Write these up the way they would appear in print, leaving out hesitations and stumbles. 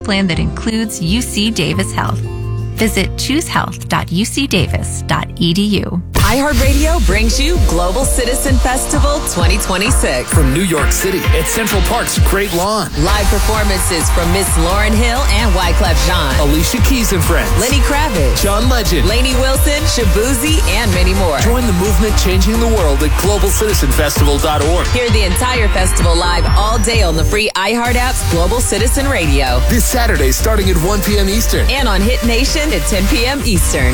plan that includes UC Davis Health. Visit choosehealth.ucdavis.edu. iHeartRadio brings you Global Citizen Festival 2026. From New York City at Central Park's Great Lawn. Live performances from Miss Lauryn Hill and Wyclef Jean. Alicia Keys and Friends. Lenny Kravitz. John Legend. Lainey Wilson, Shabuzi, and many more. Join the movement changing the world at globalcitizenfestival.org. Hear the entire festival live all day on the free iHeart app's Global Citizen Radio. This Saturday starting at 1 p.m. Eastern. And on Hit Nation at 10 p.m. Eastern.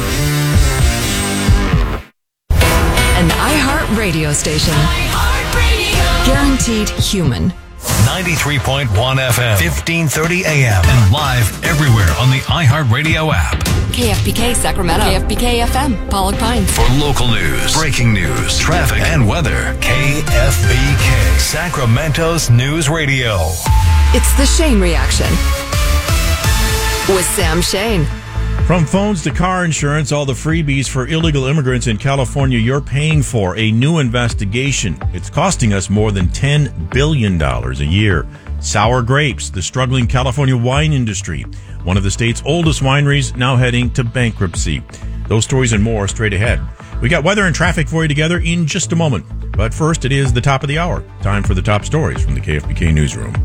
An iHeart radio station. Guaranteed human. 93.1 FM, 1530 AM, and live everywhere on the iHeartRadio app. KFBK Sacramento. KFBK FM, Pollock Pines. For local news, breaking news, traffic, and weather, KFBK, Sacramento's News Radio. It's the Shane Reaction with Sam Shane. From phones to car insurance, all the freebies for illegal immigrants in California you're paying for. A new investigation. It's costing us more than $10 billion a year. Sour grapes, the struggling California wine industry. One of the state's oldest wineries now heading to bankruptcy. Those stories and more straight ahead. We got weather and traffic for you together in just a moment. But first, it is the top of the hour. Time for the top stories from the KFBK Newsroom.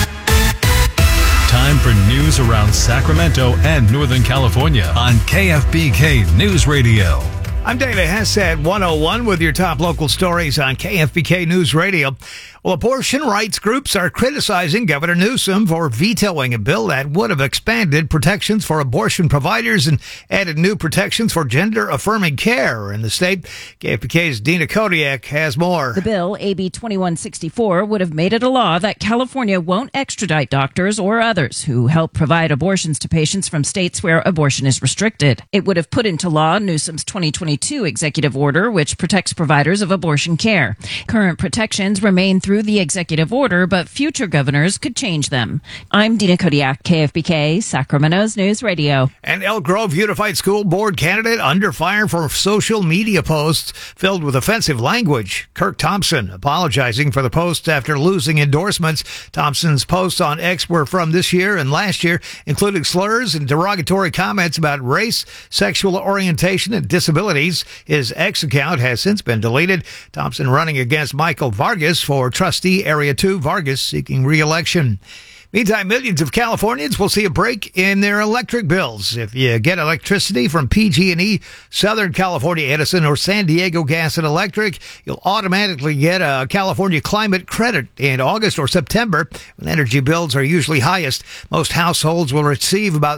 Time for news around Sacramento and Northern California on KFBK News Radio. I'm Dana Hess at 101 with your top local stories on KFBK News Radio. Well, abortion rights groups are criticizing Governor Newsom for vetoing a bill that would have expanded protections for abortion providers and added new protections for gender-affirming care in the state. KFBK's Dina Kodiak has more. The bill, AB 2164, would have made it a law that California won't extradite doctors or others who help provide abortions to patients from states where abortion is restricted. It would have put into law Newsom's 2022 executive order, which protects providers of abortion care. Current protections remain through the executive order, but future governors could change them. I'm Dina Kodiak, KFBK, Sacramento's News Radio. An Elk Grove Unified School Board candidate under fire for social media posts filled with offensive language. Kirk Thompson apologizing for the posts after losing endorsements. Thompson's posts on X were from this year and last year, including slurs and derogatory comments about race, sexual orientation, and disabilities. His X account has since been deleted. Thompson running against Michael Vargas for Trustee Area 2, Vargas seeking re-election. Meantime, millions of Californians will see a break in their electric bills. If you get electricity from PG&E, Southern California Edison, or San Diego Gas and Electric, you'll automatically get a California Climate Credit in August or September, when energy bills are usually highest. Most households will receive about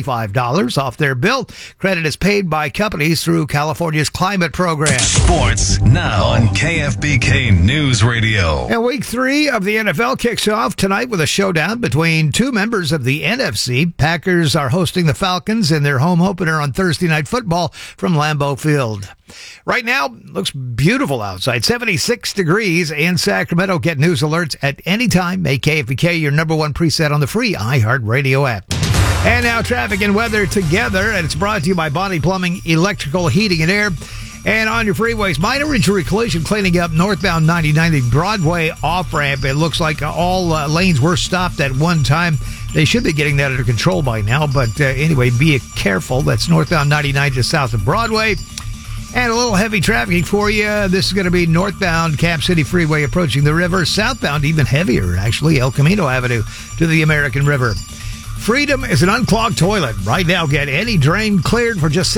$75 off their bill. Credit is paid by companies through California's climate program. Sports now on KFBK News Radio. And week 3 of the NFL kicks off tonight with a showdown between two members of the NFC. Packers are hosting the Falcons in their home opener on Thursday Night Football from Lambeau Field. Right now, looks beautiful outside. 76 degrees in Sacramento. Get news alerts at any time. Make KFBK your number one preset on the free iHeartRadio app. And now traffic and weather together, and it's brought to you by Bonnie Plumbing, Electrical, Heating, and Air. And on your freeways, minor injury collision cleaning up northbound 99, the Broadway off-ramp. It looks like all lanes were stopped at one time. They should be getting that under control by now. But anyway, be careful. That's northbound 99 just south of Broadway. And a little heavy traffic for you. This is going to be northbound Cap City Freeway approaching the river. Southbound, even heavier, actually, El Camino Avenue to the American River. Freedom is an unclogged toilet. Right now, get any drain cleared for just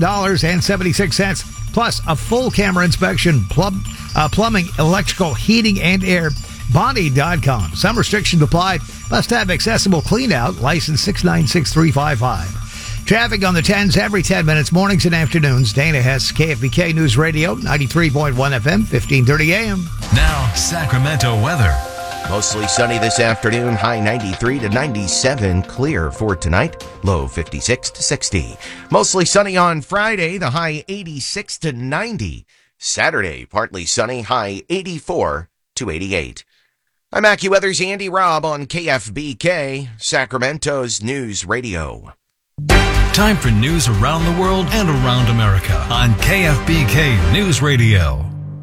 $17.76. Plus, a full camera inspection, plumbing, electrical, heating, and air. Bonnie.com. Some restrictions apply. Must have accessible clean out. License 6963355. Traffic on the 10s every 10 minutes, mornings and afternoons. Dana Hess, KFBK News Radio, 93.1 FM, 1530 AM. Now, Sacramento weather. Mostly sunny this afternoon, high 93 to 97, clear for tonight, low 56 to 60. Mostly sunny on Friday, the high 86 to 90. Saturday, partly sunny, high 84 to 88. I'm AccuWeather's Andy Robb on KFBK, Sacramento's News Radio. Time for news around the world and around America on KFBK News Radio.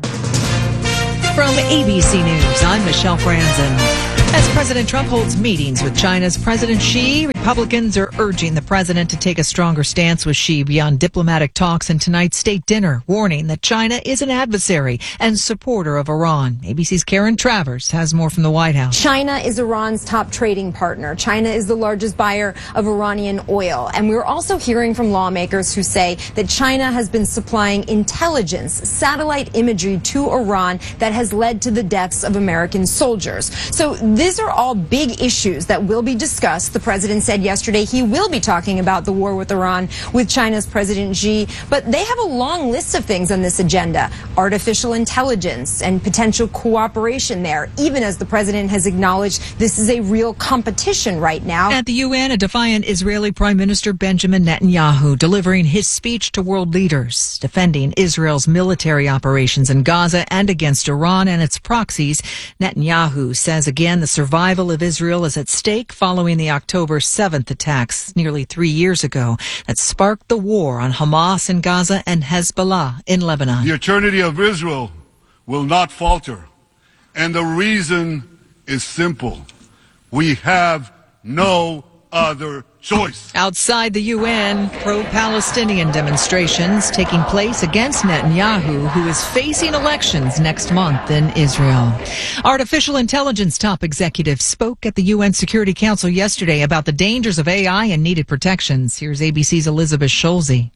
From ABC News, I'm Michelle Franzen. As President Trump holds meetings with China's President Xi Republicans are urging the president to take a stronger stance with Xi beyond diplomatic talks in tonight's state dinner, warning that China is an adversary and supporter of Iran. ABC's Karen Travers has more from the White House. China is Iran's top trading partner. China is the largest buyer of Iranian oil. And we're also hearing from lawmakers who say that China has been supplying intelligence, satellite imagery to Iran that has led to the deaths of American soldiers. So these are all big issues that will be discussed. The president said yesterday he will be talking about the war with Iran with China's President Xi, but they have a long list of things on this agenda. Artificial intelligence and potential cooperation there, even as the president has acknowledged this is a real competition right now. At the UN, a defiant Israeli Prime Minister Benjamin Netanyahu delivering his speech to world leaders, defending Israel's military operations in Gaza and against Iran and its proxies. Netanyahu says again the survival of Israel is at stake following the October 7th attacks nearly 3 years ago that sparked the war on Hamas in Gaza and Hezbollah in Lebanon. The eternity of Israel will not falter. And the reason is simple. We have no other choice. Outside the UN, pro-Palestinian demonstrations taking place against Netanyahu, who is facing elections next month in Israel. Artificial intelligence top executives spoke at the UN Security Council yesterday about the dangers of AI and needed protections. Here's ABC's Elizabeth Scholze.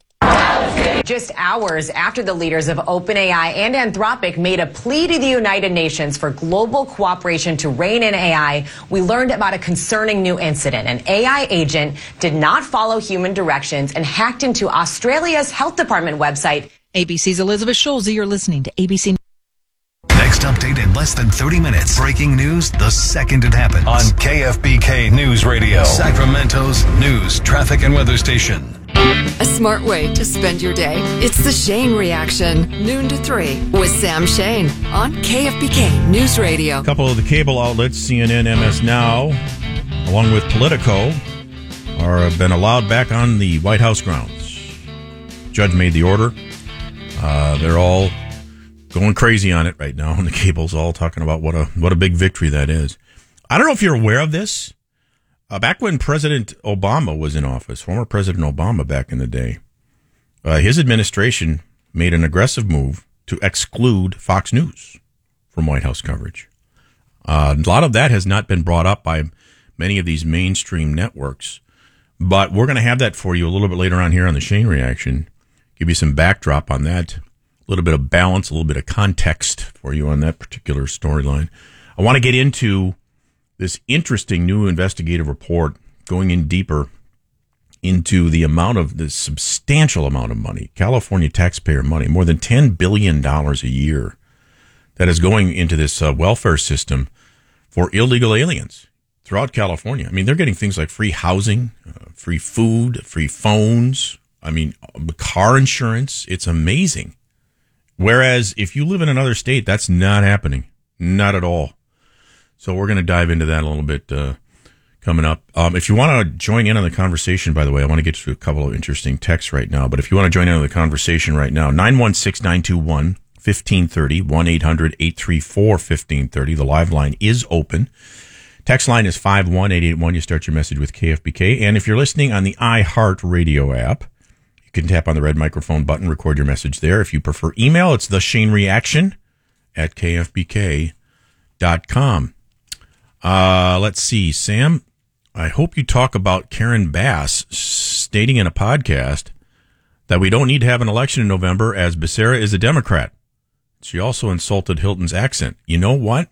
Just hours after the leaders of OpenAI and Anthropic made a plea to the United Nations for global cooperation to rein in AI, we learned about a concerning new incident. An AI agent did not follow human directions and hacked into Australia's health department website. ABC's Elizabeth Scholze, you're listening to ABC. Next update in less than 30 minutes. Breaking news the second it happens. On KFBK News Radio, Sacramento's news, traffic, and weather station. A smart way to spend your day. It's the Shane Reaction, noon to 3 with Sam Shane on KFBK News Radio. A couple of the cable outlets, CNN, MS Now, along with Politico, have been allowed back on the White House grounds. Judge made the order. They're all going crazy on it right now, and the cable's all talking about what a big victory that is. I don't know if you're aware of this. Back when President Obama was in office, former President Obama back in the day, his administration made an aggressive move to exclude Fox News from White House coverage. A lot of that has not been brought up by many of these mainstream networks, but we're going to have that for you a little bit later on here on the Shane Reaction. Give you some backdrop on that, a little bit of balance, a little bit of context for you on that particular storyline. I want to get into this interesting new investigative report going in deeper into the substantial amount of money, California taxpayer money, more than $10 billion a year that is going into this welfare system for illegal aliens throughout California. I mean, they're getting things like free housing, free food, free phones, car insurance. It's amazing. Whereas if you live in another state, that's not happening. Not at all. So we're going to dive into that a little bit coming up. If you want to join in on the conversation, by the way, I want to get to a couple of interesting texts right now. But if you want to join in on the conversation right now, 916-921-1530, 1-800-834-1530. The live line is open. Text line is 51881. You start your message with KFBK. And if you're listening on the iHeartRadio app, you can tap on the red microphone button, record your message there. If you prefer email, it's the Shane Reaction at KFBK.com. Let's see, Sam, I hope you talk about Karen Bass stating in a podcast that we don't need to have an election in November as Becerra is a Democrat. She also insulted Hilton's accent. You know what?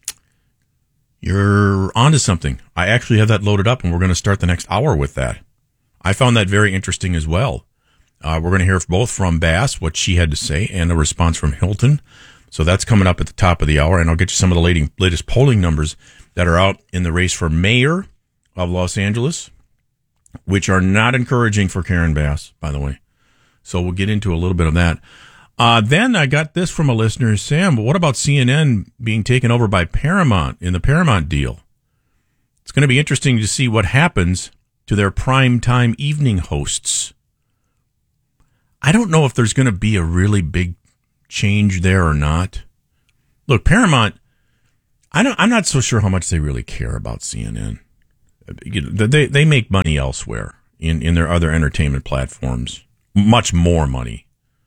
You're onto something. I actually have that loaded up, and we're going to start the next hour with that. I found that very interesting as well. We're going to hear both from Bass, what she had to say, and a response from Hilton. So that's coming up at the top of the hour, and I'll get you some of the latest polling numbers that are out in the race for mayor of Los Angeles, which are not encouraging for Karen Bass, by the way. So we'll get into a little bit of that. Then I got this from a listener, Sam, but what about CNN being taken over by Paramount in the Paramount deal? It's going to be interesting to see what happens to their primetime evening hosts. I don't know if there's going to be a really big change there or not. Look, Paramount, I'm not so sure how much they really care about CNN. they make money elsewhere in their other entertainment platforms, much more money.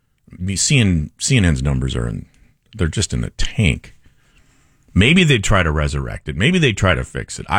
CNN's numbers they're just in the tank. Maybe they'd try to resurrect it. Maybe they'd try to fix it.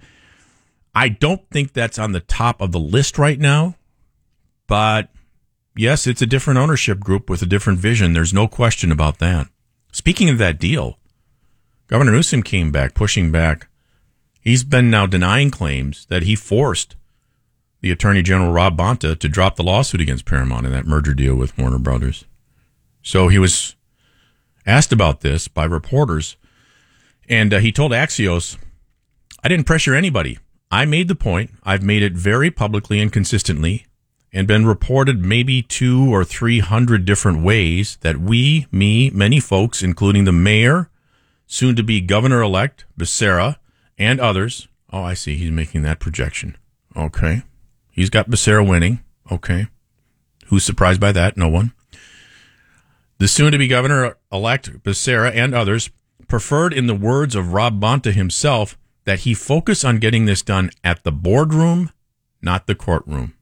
I don't think that's on the top of the list right now, but yes, it's a different ownership group with a different vision. There's no question about that. Speaking of that deal, Governor Newsom came back, pushing back. He's been now denying claims that he forced the Attorney General Rob Bonta to drop the lawsuit against Paramount in that merger deal with Warner Brothers. So he was asked about this by reporters, and he told Axios, I didn't pressure anybody. I made the point. I've made it very publicly and consistently and been reported maybe 200 or 300 different ways that many folks, including the mayor, soon-to-be governor-elect, Becerra, and others. Oh, I see. He's making that projection. Okay. He's got Becerra winning. Okay. Who's surprised by that? No one. The soon-to-be governor-elect, Becerra, and others preferred, in the words of Rob Bonta himself, that he focus on getting this done at the boardroom, not the courtroom.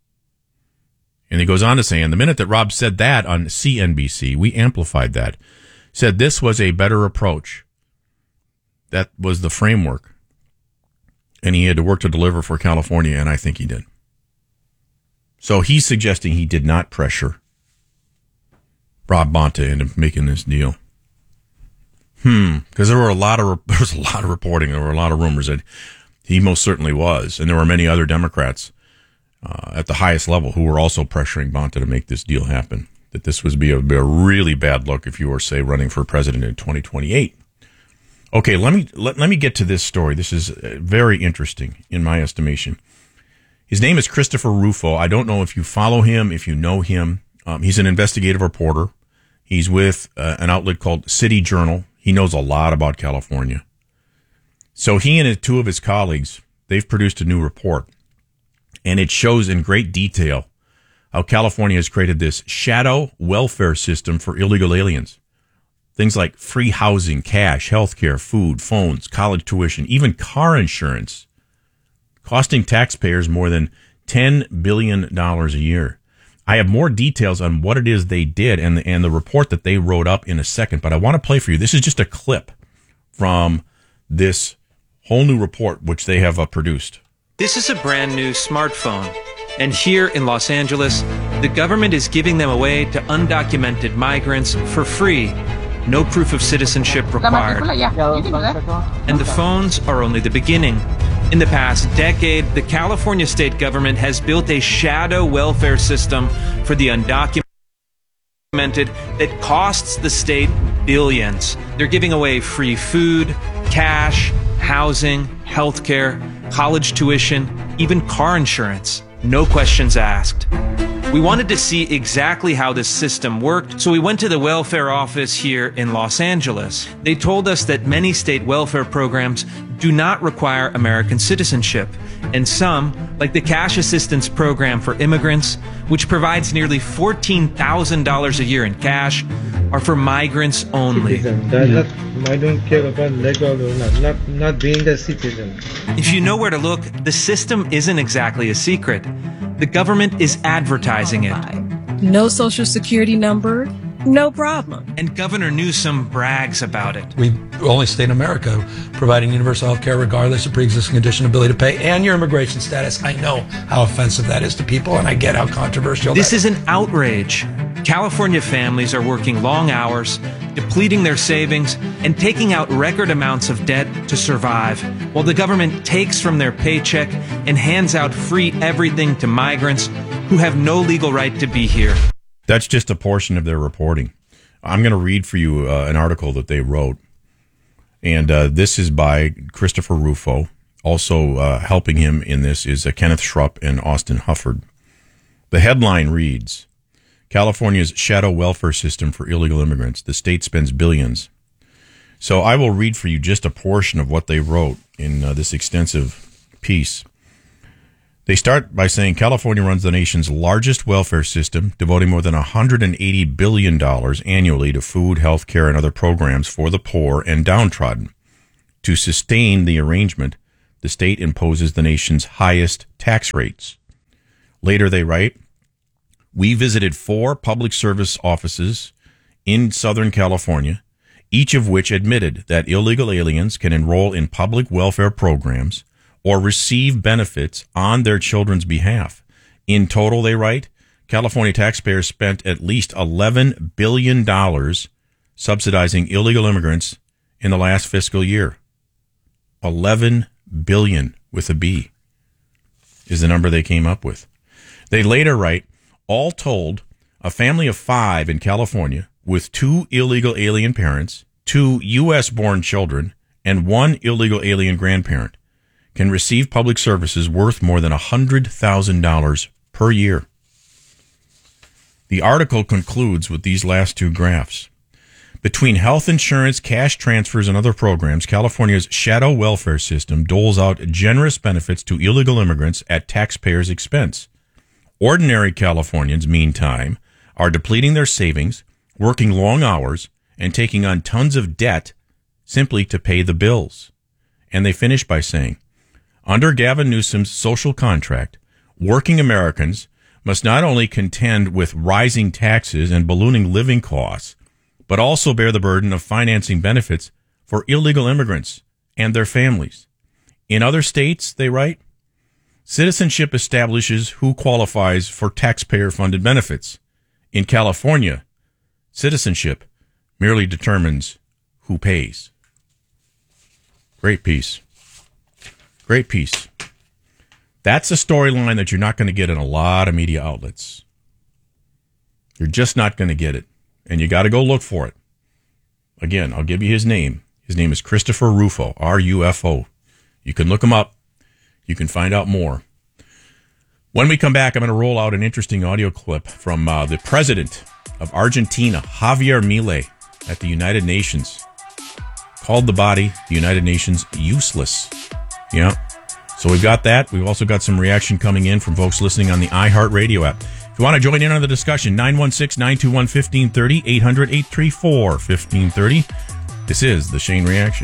And he goes on to say, and the minute that Rob said that on CNBC, we amplified that, said this was a better approach. That was the framework. And he had to work to deliver for California, and I think he did. So he's suggesting he did not pressure Rob Bonta into making this deal. Because there was a lot of reporting, there were a lot of rumors that he most certainly was, and there were many other Democrats at the highest level who were also pressuring Bonta to make this deal happen. That this would be a really bad look if you were, say, running for president in 2028. Okay, let me get to this story. This is very interesting in my estimation. His name is Christopher Rufo. I don't know if you follow him, if you know him. He's an investigative reporter. He's with an outlet called City Journal. He knows a lot about California. So he and two of his colleagues, they've produced a new report. And it shows in great detail how California has created this shadow welfare system for illegal aliens. Things like free housing, cash, healthcare, food, phones, college tuition, even car insurance, costing taxpayers more than $10 billion a year. I have more details on what it is they did and the report that they wrote up in a second, but I want to play for you. This is just a clip from this whole new report which they have produced. This is a brand new smartphone, and here in Los Angeles, the government is giving them away to undocumented migrants for free. No proof of citizenship required. And the phones are only the beginning. In the past decade, the California state government has built a shadow welfare system for the undocumented that costs the state billions. They're giving away free food, cash, housing, healthcare, college tuition, even car insurance. No questions asked. We wanted to see exactly how this system worked, so we went to the welfare office here in Los Angeles. They told us that many state welfare programs do not require American citizenship, and some, like the Cash Assistance Program for Immigrants, which provides nearly $14,000 a year in cash, are for migrants only. I don't care about legal or not being a citizen. If you know where to look, the system isn't exactly a secret. The government is advertising it. No social security number, no problem. And Governor Newsom brags about it. We only state in America providing universal health care regardless of pre-existing condition, ability to pay, and your immigration status. I know how offensive that is to people, and I get how controversial this is. An outrage. California families are working long hours, depleting their savings, and taking out record amounts of debt to survive, while the government takes from their paycheck and hands out free everything to migrants who have no legal right to be here. That's just a portion of their reporting. I'm going to read for you an article that they wrote. And this is by Christopher Rufo. Also helping him in this is Kenneth Schrupp and Austin Hufford. The headline reads, California's shadow welfare system for illegal immigrants. The state spends billions. So I will read for you just a portion of what they wrote in this extensive piece. They start by saying California runs the nation's largest welfare system, devoting more than $180 billion annually to food, health care, and other programs for the poor and downtrodden. To sustain the arrangement, the state imposes the nation's highest tax rates. Later, they write, we visited 4 public service offices in Southern California, each of which admitted that illegal aliens can enroll in public welfare programs or receive benefits on their children's behalf. In total, they write, California taxpayers spent at least $11 billion subsidizing illegal immigrants in the last fiscal year. $11 billion with a B is the number they came up with. They later write, all told, a family of 5 in California with 2 illegal alien parents, 2 U.S.-born children, and 1 illegal alien grandparent can receive public services worth more than $100,000 per year. The article concludes with these last 2 graphs. Between health insurance, cash transfers, and other programs, California's shadow welfare system doles out generous benefits to illegal immigrants at taxpayers' expense. Ordinary Californians, meantime, are depleting their savings, working long hours, and taking on tons of debt simply to pay the bills. And they finish by saying, under Gavin Newsom's social contract, working Americans must not only contend with rising taxes and ballooning living costs, but also bear the burden of financing benefits for illegal immigrants and their families. In other states, they write, citizenship establishes who qualifies for taxpayer-funded benefits. In California, citizenship merely determines who pays. Great piece. Great piece. That's a storyline that you're not going to get in a lot of media outlets. You're just not going to get it. And you got to go look for it. Again, I'll give you his name. His name is Christopher Rufo, R-U-F-O. You can look him up. You can find out more. When we come back, I'm going to roll out an interesting audio clip from the president of Argentina, Javier Milei, at the United Nations. Called the body, the United Nations, useless. Yeah. So we've got that. We've also got some reaction coming in from folks listening on the iHeartRadio app. If you want to join in on the discussion, 916-921-1530, 800-834-1530. This is the Shane Reaction.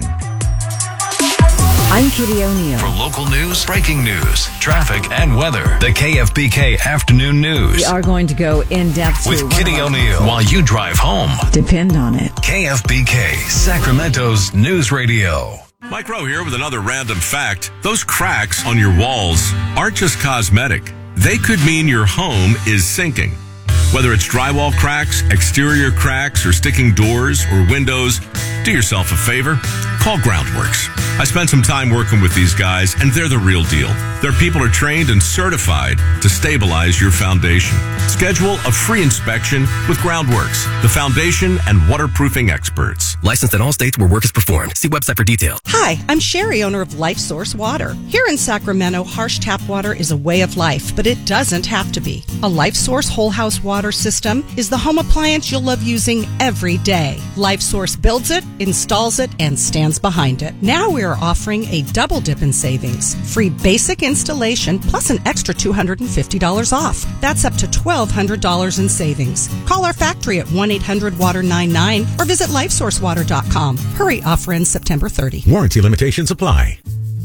I'm Kitty O'Neill. For local news, breaking news, traffic, and weather, the KFBK Afternoon News. We are going to go in depth with Kitty O'Neill while you drive home. Depend on it. KFBK, Sacramento's News Radio. Mike Rowe here with another random fact. Those cracks on your walls aren't just cosmetic. They could mean your home is sinking. Whether it's drywall cracks, exterior cracks, or sticking doors or windows, do yourself a favor. Call Groundworks. I spent some time working with these guys, and they're the real deal. Their people are trained and certified to stabilize your foundation. Schedule a free inspection with Groundworks, the foundation and waterproofing experts. Licensed in all states where work is performed. See website for details. Hi, I'm Sherry, owner of Life Source Water. Here in Sacramento, harsh tap water is a way of life, but it doesn't have to be. A Life Source whole house water system is the home appliance you'll love using every day. Life Source builds it, installs it, and stands behind it. Now we are offering a double dip in savings. Free basic installation plus an extra $250 off. That's up to $1,200 in savings. Call our factory at 1-800-WATER-99 or visit LifeSourceWater.com. Hurry, offer ends September 30. Warranty limitations apply.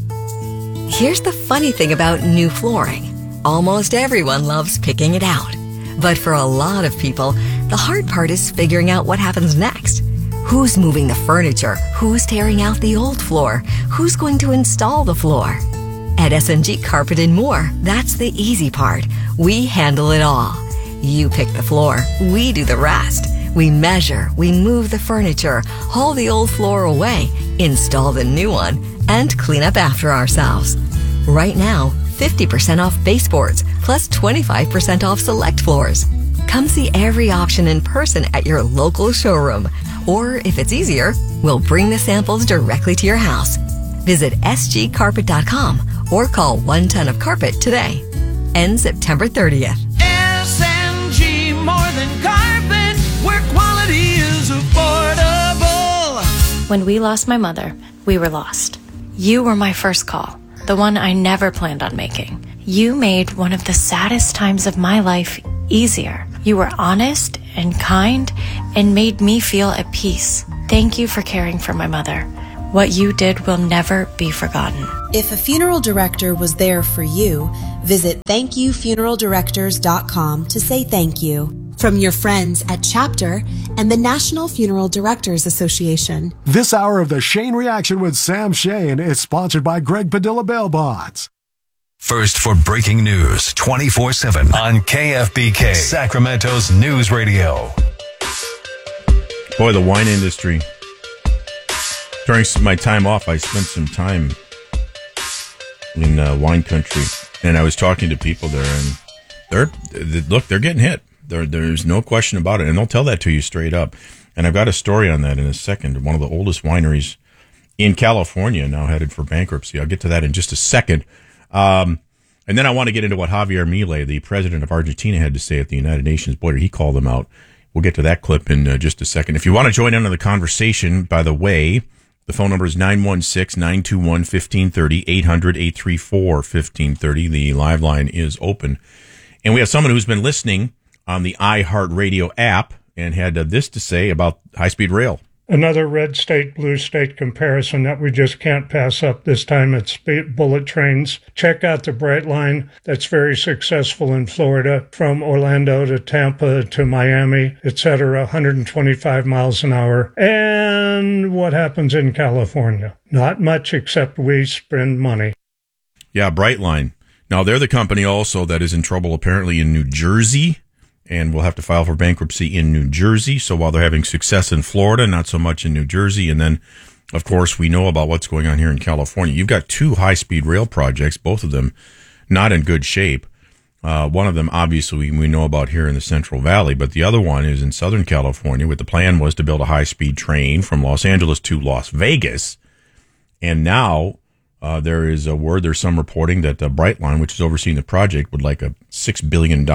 Here's the funny thing about new flooring. Almost everyone loves picking it out. But for a lot of people, the hard part is figuring out what happens next. Who's moving the furniture? Who's tearing out the old floor? Who's going to install the floor? At SNG Carpet and More, that's the easy part. We handle it all. You pick the floor, we do the rest. We measure, we move the furniture, haul the old floor away, install the new one, and clean up after ourselves. Right now, 50% off baseboards, plus 25% off select floors. Come see every option in person at your local showroom. Or if it's easier, we'll bring the samples directly to your house. Visit sgcarpet.com or call 1 Ton of Carpet today. Ends September 30th. SNG, more than carpet, where quality is affordable. When we lost my mother, we were lost. You were my first call, the one I never planned on making. You made one of the saddest times of my life easier. You were honest and kind and made me feel at peace. Thank you for caring for my mother. What you did will never be forgotten. If a funeral director was there for you, visit thankyoufuneraldirectors.com to say thank you. From your friends at Chapter and the National Funeral Directors Association. This hour of the Shane Reaction with Sam Shane is sponsored by Greg Padilla Bail Bonds. First for breaking news 24/7 on KFBK, Sacramento's news radio. Boy, the wine industry. During my time off, I spent some time in wine country, and I was talking to people there, and they're getting hit. There's no question about it, and they'll tell that to you straight up. And I've got a story on that in a second. One of the oldest wineries in California now headed for bankruptcy. I'll get to that in just a second. And then I want to get into what Javier Milei, the president of Argentina, had to say at the United Nations. Boy, he called them out. We'll get to that clip in just a second. If you want to join in on the conversation, by the way, the phone number is 916-921-1530, 800-834-1530. The live line is open. And we have someone who's been listening on the iHeartRadio app and had this to say about high-speed rail. Another red state, blue state comparison that we just can't pass up. This time it's bullet trains. Check out the Brightline that's very successful in Florida, from Orlando to Tampa to Miami, etc., 125 miles an hour. And what happens in California? Not much, except we spend money. Yeah, Brightline. Now, they're the company also that is in trouble apparently in New Jersey, and will have to file for bankruptcy in New Jersey. So while they're having success in Florida, not so much in New Jersey. And then, of course, we know about what's going on here in California. You've got two high-speed rail projects, both of them not in good shape. One of them, obviously, we know about here in the Central Valley, but the other one is in Southern California, where the plan was to build a high-speed train from Los Angeles to Las Vegas. And now there is a word, there's some reporting that Brightline, which is overseeing the project, would like a $6 billion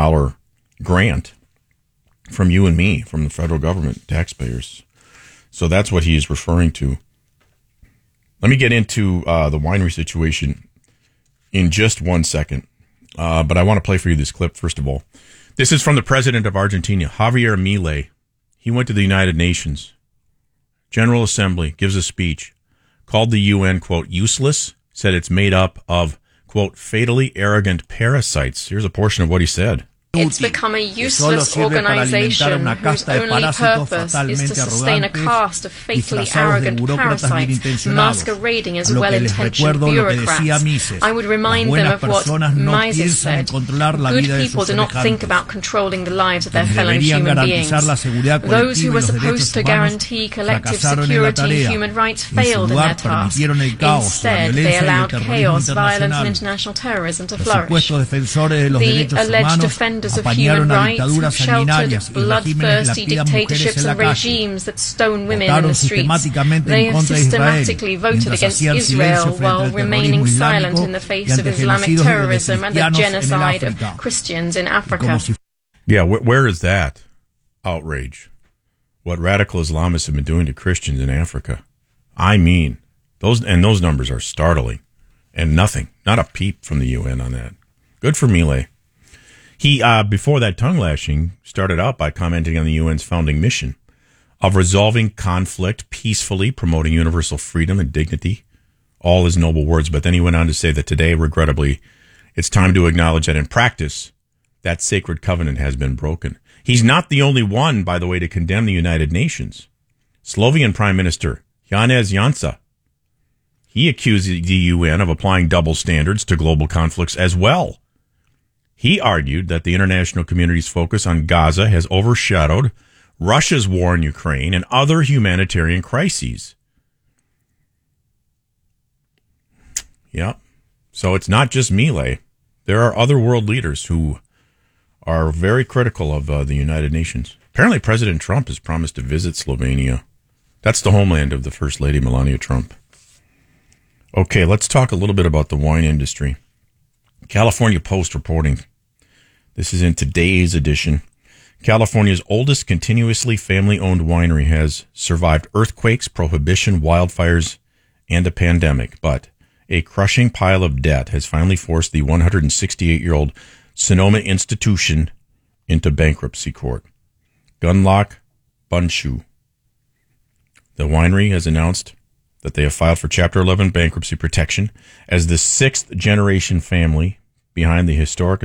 grant from you and me, from the federal government, taxpayers. So that's what he is referring to. Let me get into the winery situation in just 1 second. But I want to play for you this clip, first of all. This is from the president of Argentina, Javier Milei. He went to the United Nations General Assembly, gives a speech, called the UN, quote, useless, said it's made up of, quote, fatally arrogant parasites. Here's a portion of what he said. It's become a useless organization whose only purpose is to sustain a caste of fatally arrogant parasites masquerading as well-intentioned bureaucrats. I would remind them of what Mises said. Good people do not think about controlling the lives of their fellow human beings. Those who were supposed to guarantee collective security and human rights failed in their task. Instead, they allowed chaos, violence, and international terrorism to flourish. The alleged defenders of human rights have sheltered bloodthirsty dictatorships and regimes that stone women in the streets. They have systematically voted against Israel while remaining silent in the face of Islamic terrorism and the genocide of Christians in Africa. Yeah, where is that outrage? What radical Islamists have been doing to Christians in Africa? I mean, those numbers are startling. And nothing, not a peep from the UN on that. Good for Milei. He, before that tongue lashing, started out by commenting on the UN's founding mission of resolving conflict peacefully, promoting universal freedom and dignity. All his noble words. But then he went on to say that today, regrettably, it's time to acknowledge that in practice, that sacred covenant has been broken. He's not the only one, by the way, to condemn the United Nations. Slovenian Prime Minister Janez Janša, he accused the UN of applying double standards to global conflicts as well. He argued that the international community's focus on Gaza has overshadowed Russia's war in Ukraine and other humanitarian crises. Yep. So it's not just Milei. There are other world leaders who are very critical of the United Nations. Apparently President Trump has promised to visit Slovenia. That's the homeland of the First Lady, Melania Trump. Okay, let's talk a little bit about the wine industry. California Post reporting. This is in today's edition. California's oldest continuously family-owned winery has survived earthquakes, prohibition, wildfires, and a pandemic. But a crushing pile of debt has finally forced the 168-year-old Sonoma institution into bankruptcy court. Gunlock Bundschuh. The winery has announced that they have filed for Chapter 11 bankruptcy protection as the 6th generation family behind the historic